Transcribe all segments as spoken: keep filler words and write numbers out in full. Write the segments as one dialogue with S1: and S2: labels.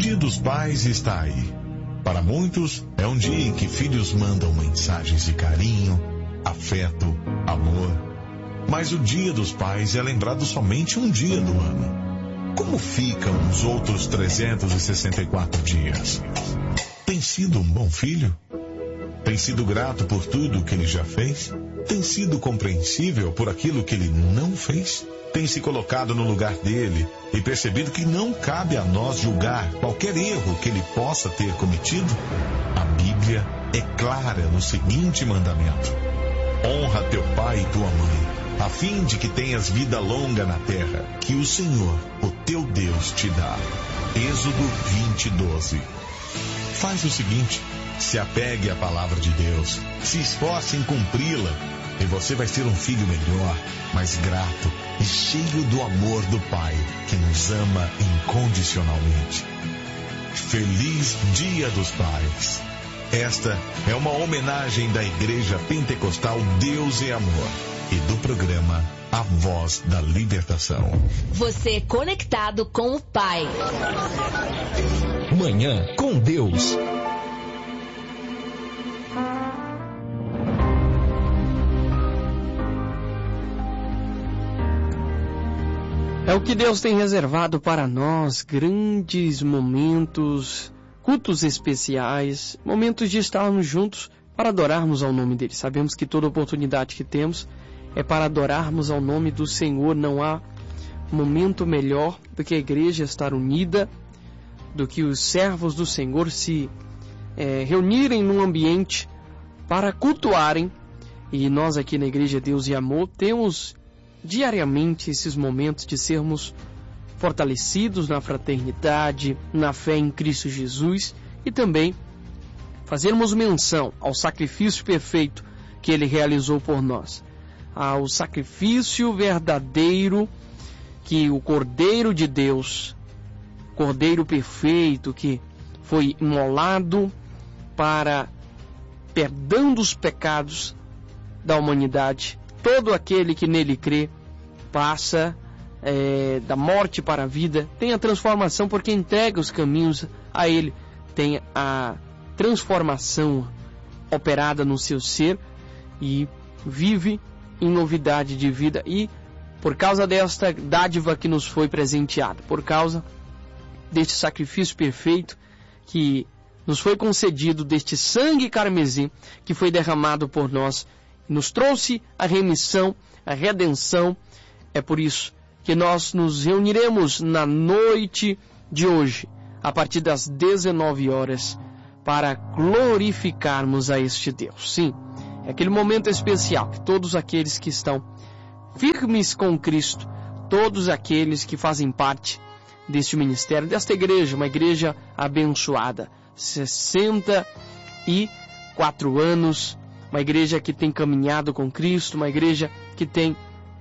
S1: Dia dos Pais está aí. Para muitos, é um dia em que filhos mandam mensagens de carinho, afeto, amor. Mas o Dia dos Pais é lembrado somente um dia do ano. Como ficam os outros trezentos e sessenta e quatro dias? Tem sido um bom filho? Tem sido grato por tudo que ele já fez? Tem sido compreensível por aquilo que ele não fez? Tem se colocado no lugar dele e percebido que não cabe a nós julgar qualquer erro que ele possa ter cometido? A Bíblia é clara no seguinte mandamento: honra teu pai e tua mãe, a fim de que tenhas vida longa na terra, que o Senhor, o teu Deus, te dá. Êxodo vinte, doze. Faz o seguinte: se apegue à palavra de Deus, se esforce em cumpri-la, e você vai ser um filho melhor, mais grato e cheio do amor do Pai, que nos ama incondicionalmente. Feliz Dia dos Pais! Esta é uma homenagem da Igreja Pentecostal Deus e Amor e do programa A Voz da Libertação.
S2: Você conectado com o Pai.
S3: Manhã com Deus.
S4: É o que Deus tem reservado para nós, grandes momentos, cultos especiais, momentos de estarmos juntos para adorarmos ao nome dele. Sabemos que toda oportunidade que temos é para adorarmos ao nome do Senhor. Não há momento melhor do que a igreja estar unida, do que os servos do Senhor se é, reunirem num ambiente para cultuarem. E nós aqui na Igreja Deus e Amor temos diariamente esses momentos de sermos fortalecidos na fraternidade, na fé em Cristo Jesus, e também fazermos menção ao sacrifício perfeito que ele realizou por nós, ao sacrifício verdadeiro que o Cordeiro de Deus, Cordeiro perfeito que foi imolado para perdão dos pecados da humanidade. Todo aquele que nele crê passa é, da morte para a vida, tem a transformação porque entrega os caminhos a ele, tem a transformação operada no seu ser e vive em novidade de vida. E por causa desta dádiva que nos foi presenteada, por causa deste sacrifício perfeito que nos foi concedido, deste sangue carmesim que foi derramado por nós, nos trouxe a remissão, a redenção. É por isso que nós nos reuniremos na noite de hoje, a partir das dezenove horas, para glorificarmos a este Deus. Sim, é aquele momento especial que todos aqueles que estão firmes com Cristo, todos aqueles que fazem parte deste ministério, desta igreja, uma igreja abençoada, sessenta e quatro anos, uma igreja que tem caminhado com Cristo, uma igreja que tem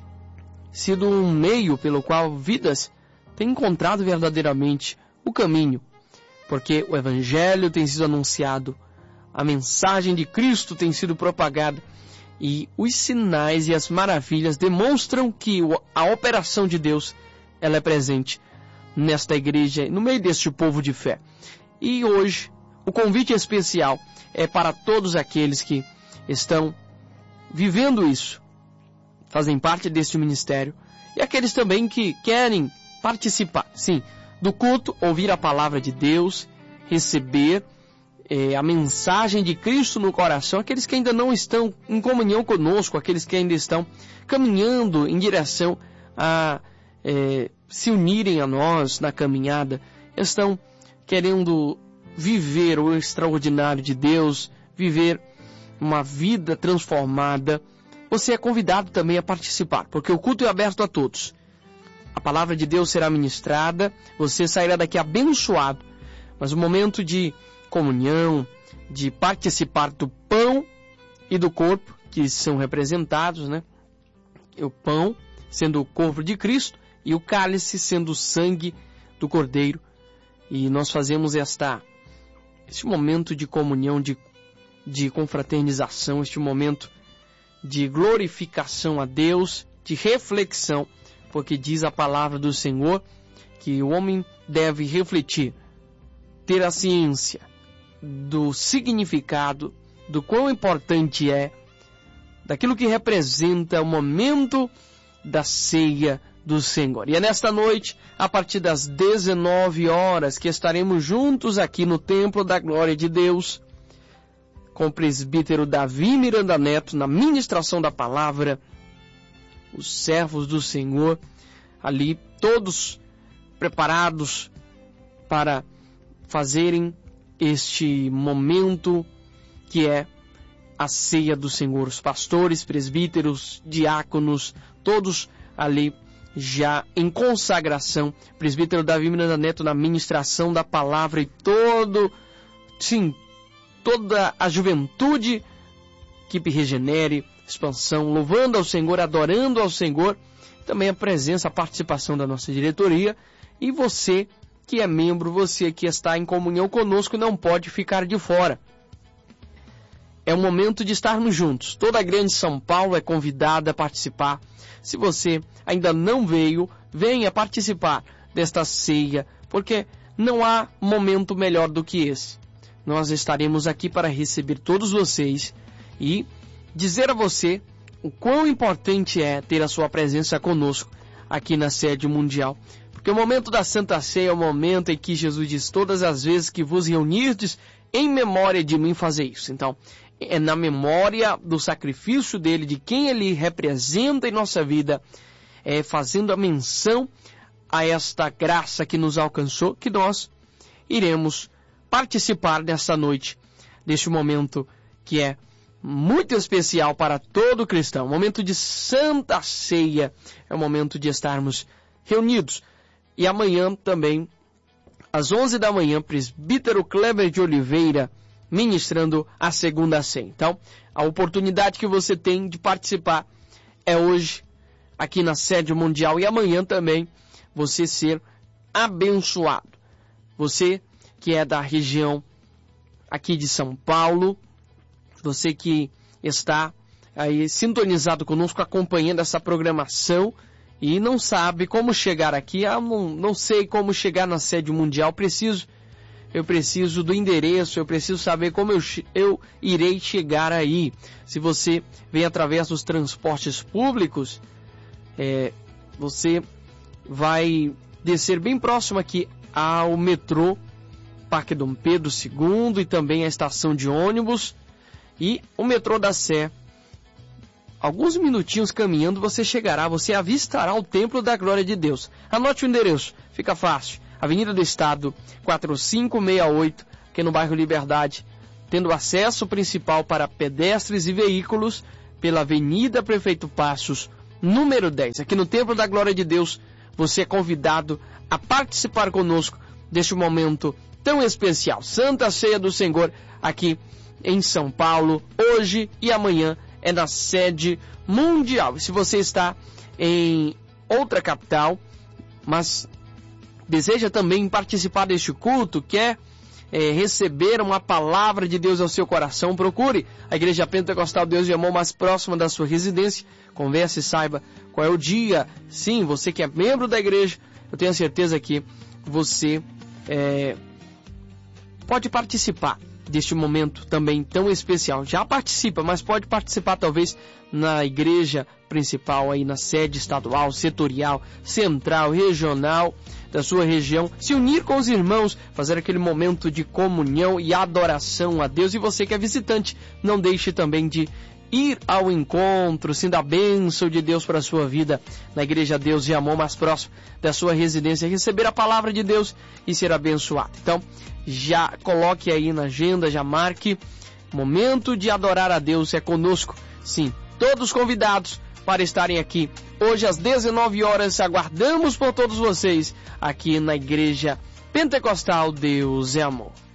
S4: sido um meio pelo qual vidas têm encontrado verdadeiramente o caminho, porque o Evangelho tem sido anunciado, a mensagem de Cristo tem sido propagada, e os sinais e as maravilhas demonstram que a operação de Deus, ela é presente nesta igreja, no meio deste povo de fé. E hoje, o convite especial é para todos aqueles que estão vivendo isso, fazem parte deste ministério, e aqueles também que querem participar, sim, do culto, ouvir a palavra de Deus, receber eh, a mensagem de Cristo no coração, aqueles que ainda não estão em comunhão conosco, aqueles que ainda estão caminhando em direção a eh, se unirem a nós na caminhada, estão querendo viver o extraordinário de Deus, viver uma vida transformada. Você é convidado também a participar, porque o culto é aberto a todos. A palavra de Deus será ministrada, você sairá daqui abençoado, mas o momento de comunhão, de participar do pão e do corpo, que são representados, né? O pão sendo o corpo de Cristo e o cálice sendo o sangue do Cordeiro. E nós fazemos esta, este momento de comunhão, de de confraternização, este momento de glorificação a Deus, de reflexão, porque diz a palavra do Senhor que o homem deve refletir ter a ciência do significado, do quão importante é, daquilo que representa o momento da ceia do Senhor. E é nesta noite, a partir das dezenove horas, que estaremos juntos aqui no Templo da Glória de Deus, com o presbítero Davi Miranda Neto, na ministração da palavra, os servos do Senhor, ali todos preparados para fazerem este momento que é a ceia do Senhor. Os pastores, presbíteros, diáconos, todos ali já em consagração. Presbítero Davi Miranda Neto na ministração da palavra e todo, sim, toda a juventude, equipe Regenere, expansão, louvando ao Senhor, adorando ao Senhor. Também a presença, a participação da nossa diretoria. E você que é membro, você que está em comunhão conosco, não pode ficar de fora. É o momento de estarmos juntos. Toda a grande São Paulo é convidada a participar. Se você ainda não veio, venha participar desta ceia, porque não há momento melhor do que esse. Nós estaremos aqui para receber todos vocês e dizer a você o quão importante é ter a sua presença conosco aqui na sede mundial. Porque o momento da Santa Ceia é o momento em que Jesus diz: todas as vezes que vos reunirdes em memória de mim, fazer isso. Então, é na memória do sacrifício dele, de quem ele representa em nossa vida, é fazendo a menção a esta graça que nos alcançou, que nós iremos participar desta noite, deste momento que é muito especial para todo cristão. O momento de Santa Ceia é o momento de estarmos reunidos. E amanhã também, às onze da manhã, presbítero Kleber de Oliveira ministrando a segunda ceia. Então, a oportunidade que você tem de participar é hoje, aqui na sede mundial, e amanhã também você ser abençoado. Você que é da região aqui de São Paulo, você que está aí sintonizado conosco, acompanhando essa programação e não sabe como chegar aqui, ah, não, não sei como chegar na sede mundial, preciso, eu preciso do endereço, eu preciso saber como eu, eu irei chegar aí. Se você vem através dos transportes públicos, é, você vai descer bem próximo aqui ao metrô Parque Dom Pedro segundo e também a estação de ônibus e o metrô da Sé. Alguns minutinhos caminhando você chegará, você avistará o Templo da Glória de Deus. Anote o endereço, fica fácil. Avenida do Estado, quatro cinco seis oito, aqui no bairro Liberdade, tendo acesso principal para pedestres e veículos pela Avenida Prefeito Passos, número dez. Aqui no Templo da Glória de Deus, você é convidado a participar conosco deste momento tão especial. Santa Ceia do Senhor, aqui em São Paulo, hoje e amanhã, é na sede mundial. E se você está em outra capital, mas deseja também participar deste culto, quer é, receber uma palavra de Deus ao seu coração, procure a Igreja Pentecostal Deus de Amor mais próxima da sua residência, converse e saiba qual é o dia. Sim, você que é membro da igreja, eu tenho a certeza que você é, pode participar deste momento também tão especial. Já participa, mas pode participar talvez na igreja principal, aí na sede estadual, setorial, central, regional da sua região, se unir com os irmãos, fazer aquele momento de comunhão e adoração a Deus. E você que é visitante, não deixe também de ir ao encontro, sim, da bênção de Deus para a sua vida na Igreja Deus e Amor mais próximo da sua residência, receber a palavra de Deus e ser abençoado. Então, já coloque aí na agenda, já marque, momento de adorar a Deus é conosco, sim, todos convidados para estarem aqui hoje às dezenove horas, aguardamos por todos vocês aqui na Igreja Pentecostal Deus é Amor.